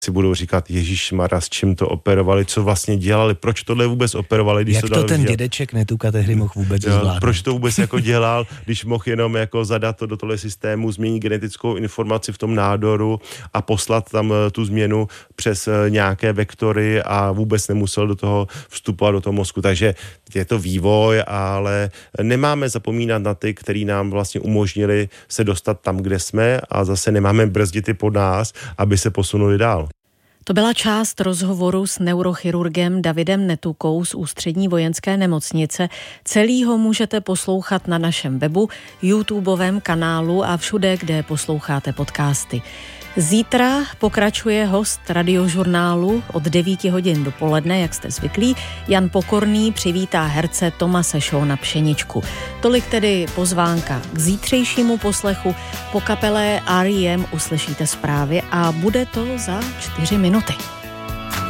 si budou říkat, ježišmarja, s čím to operovali, co vlastně dělali, proč tohle vůbec operovali, když jak to ten dědeček Netuka tehdy mohl vůbec zvládnout. Proč to vůbec jako dělal, když mohl jenom jako zadat to do tohle systému, změnit genetickou informaci v tom nádoru a poslat tam tu změnu přes nějaké vektory a vůbec nemusel do toho vstupovat do toho mozku. Takže je to vývoj, ale nemáme zapomínat na ty, který nám vlastně umožnili se dostat tam, kde jsme, a zase nemáme brzdit i pod nás, aby se posunuli dál. To byla část rozhovoru s neurochirurgem Davidem Netukou z Ústřední vojenské nemocnice. Celý ho můžete poslouchat na našem webu, YouTubeovém kanálu a všude, kde posloucháte podcasty. Zítra pokračuje host Radiožurnálu od 9 hodin dopoledne, jak jste zvyklí. Jan Pokorný přivítá herce Tomase Šóna Pšeničku. Tolik tedy pozvánka k zítřejšímu poslechu. Po kapele R.E.M. uslyšíte zprávy a bude to za 4 minuty.